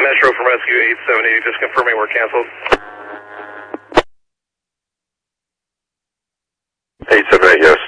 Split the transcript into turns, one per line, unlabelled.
Metro from Rescue 878, just confirming we're canceled.
878, yes.